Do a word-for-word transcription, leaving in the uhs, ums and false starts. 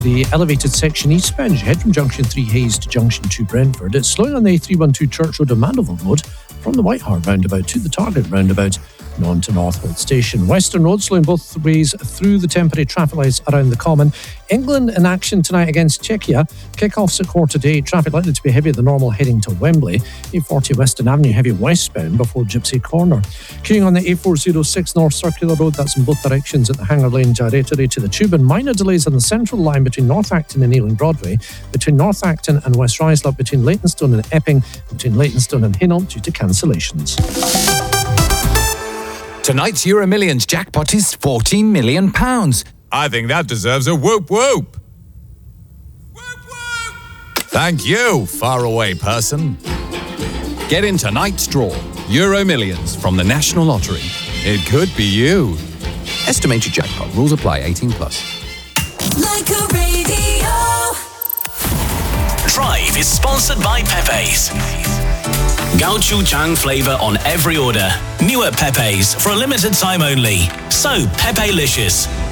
The elevated section eastbound, you head from Junction three Hayes to Junction two Brentford. It's slowing on the A three twelve Church Road and Mandeville Road from the White Hart roundabout to the Target roundabout and on to Northwold Station. Western Road slowing both ways through the temporary traffic lights around the Common. England in action tonight against Czechia. Kick-offs at quarter to eight. Traffic likely to be heavier than normal heading to Wembley. A forty Western Avenue heavy westbound before Gypsy Corner. Queuing on the A four oh six North Circular Road, that's in both directions at the Hanger Lane Gyratory to the Tube, and minor delays on the central line between North Acton and Ealing Broadway, between North Acton and West Ruislip, between Leytonstone and Epping, between Leytonstone and Hainault due to cancellations. Tonight's Euro Millions jackpot is fourteen million pounds. I think that deserves a whoop whoop. Whoop whoop! Thank you, faraway person. Get in tonight's draw. Euro Millions from the National Lottery. It could be you. Estimated jackpot. Rules apply. eighteen plus. Like a radio. Drive is sponsored by Pepe's. Gochujang flavour on every order. New at Pepe's for a limited time only. So Pepe-licious.